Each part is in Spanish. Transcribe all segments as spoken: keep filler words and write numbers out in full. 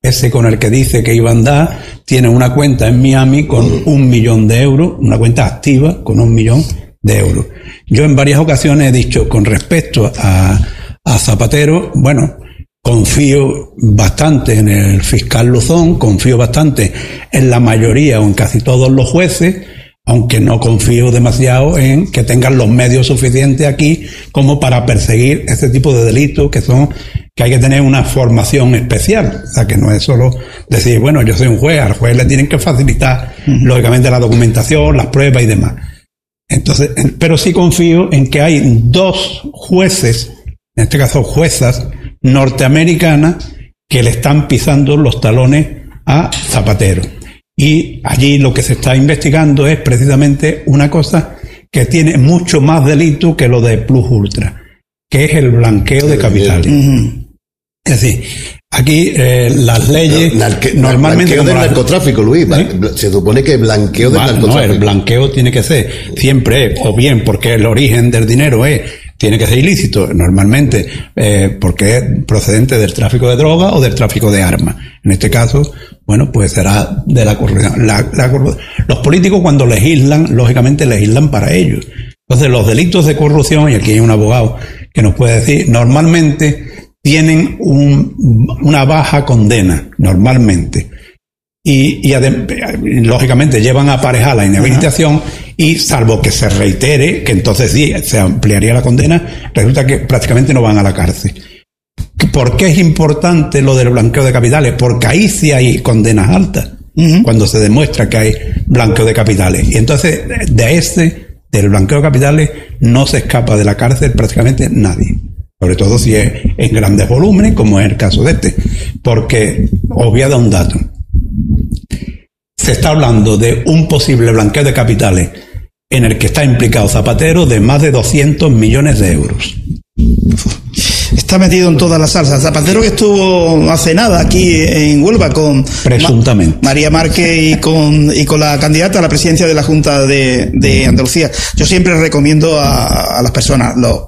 ese con el que dice que iba a andar, tiene una cuenta en Miami con un millón de euros, una cuenta activa con un millón de euros. Yo en varias ocasiones he dicho, con respecto a, a Zapatero, bueno, confío bastante en el fiscal Luzón, confío bastante en la mayoría o en casi todos los jueces, aunque no confío demasiado en que tengan los medios suficientes aquí como para perseguir este tipo de delitos que son, que hay que tener una formación especial. O sea, que no es solo decir, bueno, yo soy un juez, al juez le tienen que facilitar, uh-huh. lógicamente, la documentación, las pruebas y demás. Entonces, pero sí confío en que hay dos jueces, en este caso juezas norteamericanas, que le están pisando los talones a Zapatero. Y allí lo que se está investigando es precisamente una cosa que tiene mucho más delito que lo de Plus Ultra, que es el blanqueo de capitales. Uh-huh. Es decir, aquí eh, las leyes no, narque, normalmente... Blanqueo del las, narcotráfico, Luis. ¿Eh? Se supone que blanqueo del vale, narcotráfico. No, el blanqueo tiene que ser siempre, o bien porque el origen del dinero es... tiene que ser ilícito, normalmente, eh, porque es procedente del tráfico de drogas o del tráfico de armas. En este caso, bueno, pues será de la corrupción. La, la, los políticos, cuando legislan, lógicamente legislan para ellos. Entonces, los delitos de corrupción, y aquí hay un abogado que nos puede decir, normalmente tienen un, una baja condena, normalmente. Y, y adem- lógicamente llevan aparejada la inhabilitación. Ajá. Y salvo que se reitere, que entonces sí se ampliaría la condena, resulta que prácticamente no van a la cárcel. ¿Por qué es importante lo del blanqueo de capitales? Porque ahí sí hay condenas altas, uh-huh. cuando se demuestra que hay blanqueo de capitales. Y entonces de este, del blanqueo de capitales, no se escapa de la cárcel prácticamente nadie. Sobre todo si es en grandes volúmenes, como es el caso de este. Porque os voy a dar un dato. Se está hablando de un posible blanqueo de capitales en el que está implicado Zapatero de más de doscientos millones de euros. Está metido en toda la salsa. Zapatero, que estuvo hace nada aquí en Huelva con presuntamente Ma- María Márquez y con y con la candidata a la presidencia de la Junta de, de Andalucía. Yo siempre recomiendo a, a las personas, los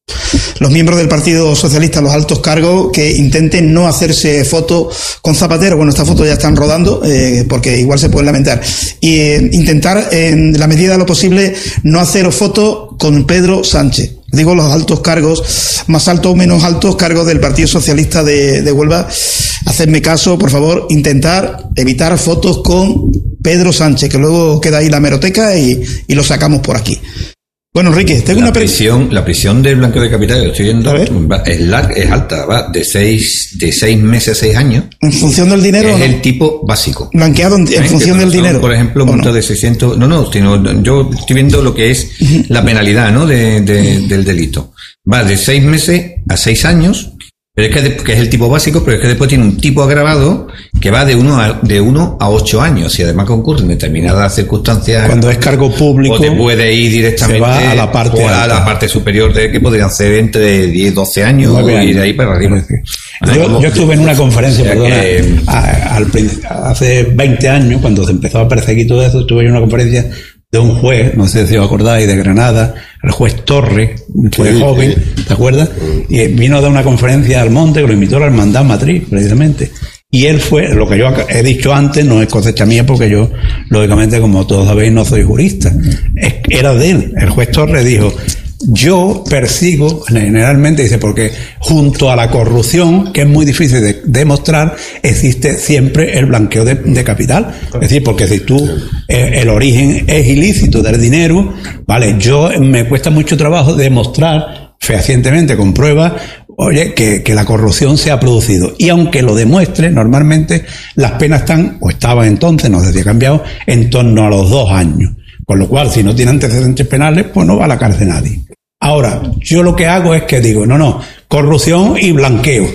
Los miembros del Partido Socialista, los altos cargos, que intenten no hacerse fotos con Zapatero. Bueno, estas fotos ya están rodando, eh, porque igual se pueden lamentar. Y eh, intentar, en la medida de lo posible, no hacer fotos con Pedro Sánchez. Digo, los altos cargos, más altos o menos altos cargos del Partido Socialista de, de Huelva. Hacedme caso, por favor, intentar evitar fotos con Pedro Sánchez, que luego queda ahí la hemeroteca y, y lo sacamos por aquí. Bueno, Enrique, tengo la una prisión, la prisión del blanqueo de capitales, lo estoy viendo, va, es, larga, es alta, va de seis, de seis meses a seis años. ¿En función del dinero? Es ¿no? El tipo básico. Blanqueado en, en función del son, dinero. Por ejemplo, multa no? de seiscientos, no, no, sino yo estoy viendo lo que es uh-huh. la penalidad, ¿no? De, de, uh-huh. del delito. Va de seis meses a seis años. Pero es que, de, que es el tipo básico, pero es que después tiene un tipo agravado que va de uno a, de uno a ocho años, y además concurren determinadas circunstancias. Cuando es cargo público, o te puede ir directamente se va a la parte o a la parte superior, de que podrían ser entre diez, doce años, años. Y de ahí para arriba. Yo, yo, yo estuve en una conferencia, o sea, perdona, que, a, al, hace veinte años, cuando se empezó a perseguir todo eso, estuve en una conferencia de un juez, no sé si os acordáis, de Granada, el juez Torres, un juez sí, joven, sí. ¿te acuerdas? Y vino a dar una conferencia al Monte, que lo invitó a la Hermandad Matriz, precisamente. Y él fue, lo que yo he dicho antes, no es cosecha mía, porque yo, lógicamente, como todos sabéis, no soy jurista. Era de él. El juez Torres dijo, yo persigo, generalmente dice, porque junto a la corrupción, que es muy difícil de demostrar, existe siempre el blanqueo de, de capital. Es decir, porque si tú, eh, el origen es ilícito del dinero, vale, yo me cuesta mucho trabajo demostrar fehacientemente, con pruebas, oye, que, que la corrupción se ha producido. Y aunque lo demuestre, normalmente las penas están, o estaban entonces, no sé si ha cambiado, en torno a los dos años. Con lo cual, si no tiene antecedentes penales, pues no va a la cárcel nadie. Ahora, yo lo que hago es que digo, no, no, corrupción y blanqueo.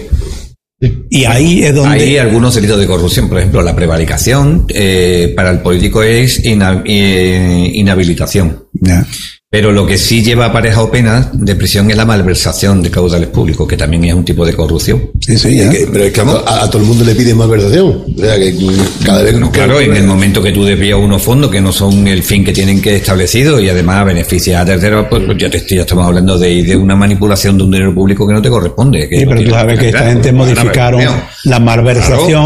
Y ahí es donde... Hay algunos delitos de corrupción, por ejemplo, la prevaricación, eh, para el político es ina, eh, inhabilitación. Ya. Pero lo que sí lleva aparejado pena de prisión es la malversación de caudales públicos, que también es un tipo de corrupción. Sí, sí, ya. Es que, pero es que a, a todo el mundo le piden malversación. O sea, que cada vez... No, claro, en el momento que tú desvías unos fondos que no son el fin que tienen que establecido y además beneficias a terceros, pues ya, te, ya estamos hablando de, de una manipulación de un dinero público que no te corresponde. Que sí, no pero tú sabes que esta gente modificaron la malversación. Claro.